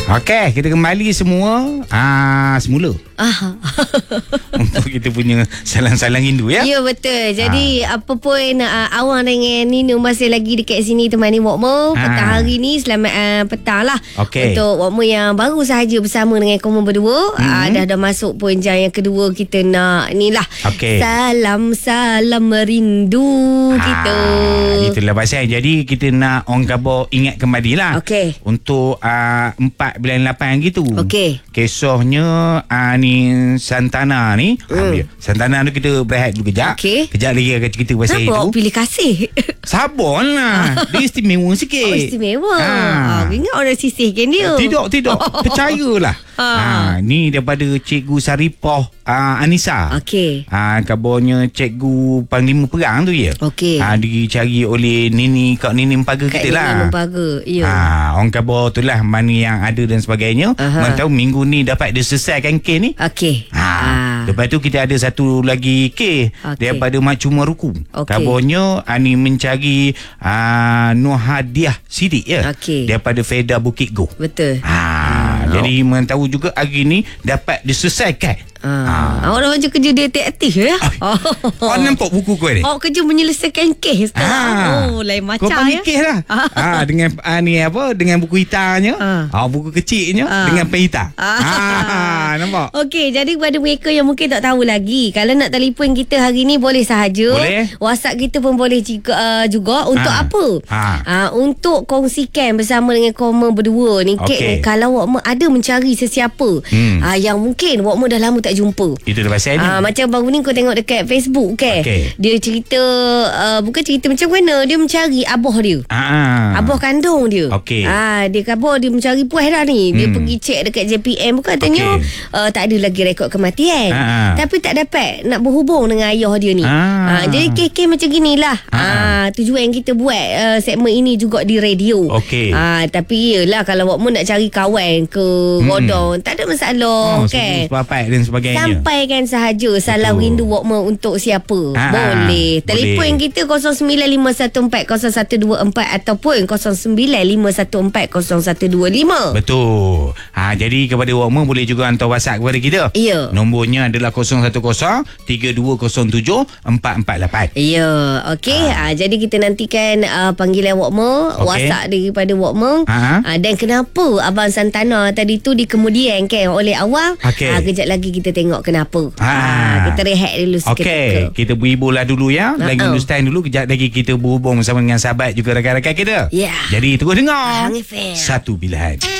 Okey, kita kembali semua semula. Untuk kita punya salang-salang rindu ya. Ya, betul. Jadi apa pun awang dengan Nino masih lagi dekat sini temani Wokmo petang hari ni. Selamat petang lah. Untuk Wokmo yang baru sahaja bersama dengan kamu berdua. Dah masuk pun jam yang kedua. Kita nak ni lah. Salam merindu kita. Itulah pasal. Jadi kita nak orang khabar ingat kembali lah. Untuk 4 bulan 8 gitu. Kisahnya ni Santana ni. Santana tu kita berehat dulu kejap. Kejap lagi akan cerita pasal itu. Kenapa pilih kasih? Sabarlah. Dia istimewa sikit. Istimewa. Ingat orang sisihkan dia. Tidak. Percayalah. Ni daripada Cikgu Saripah Anissa. Kabarnya Cikgu Panglima Perang tu ya. Dicari oleh Kak Nini Mempaga kita lah. Nini Mempaga. Ya. Orang khabar tu lah mana yang ada dan sebagainya. Mana tahu minggu ni dapat diselesaikan kes ni. Lepas tu kita ada satu lagi kes daripada Mak Cuma Ruku. Kabarnya ni mencari Nur Hadiah Sidik ya. Daripada Feda Bukit Go. Betul. Jadi mana tahu juga hari ni dapat diselesaikan. Orang macam kerja detektif ya. Nampak buku kau ni? Kerja menyelesaikan kes sekarang. Lain macam kau panggil kes lah. Dengan ni apa, dengan buku hitamnya, buku kecilnya, dengan pen hitam. Nampak? Okey, jadi kepada mereka yang mungkin tak tahu lagi, kalau nak telefon kita hari ni boleh sahaja. WhatsApp kita pun boleh juga. Untuk apa? Untuk kongsikan bersama dengan Wokmo berdua ni. Kalau Wokmo ada mencari sesiapa yang mungkin Wokmo dah lama tak jumpa. Itu dah pasal ni. Macam baru ni kau tengok dekat Facebook dia cerita, bukan cerita macam mana, dia mencari abah dia. Abah kandung dia. Dia khabar dia mencari puas dah ni. Dia pergi cek dekat JPM, katanya tak ada lagi rekod kematian. Tapi tak dapat nak berhubung dengan ayah dia ni. Jadi kes-kes macam ginilah. Tujuan kita buat segmen ini juga di radio. Tapi yelah, kalau Wokmo nak cari kawan ke Rodong, tak ada masalah kan. Dan sebagainya. Sampaikan sahaja salam rindu Wokmo untuk siapa. Boleh. Telefon kita 0951401224 ataupun 0951401125. Betul. Jadi kepada Wokmo boleh juga hantar WhatsApp kepada kita. Ya. Nombornya adalah 0103200448. Ya. Okey. Jadi kita nantikan panggilan Wokmo, WhatsApp daripada Wokmo. Dan kenapa Abang Santana tadi tu dikemudiankan oleh awal. Kejap lagi kita tengok kenapa. Kita rehat dulu seketika. Kita berhiburlah dulu ya. Lagi understand dulu. Kejap lagi kita berhubung bersama dengan sahabat juga rakan-rakan kita. Jadi terus dengar Satu Pilihan.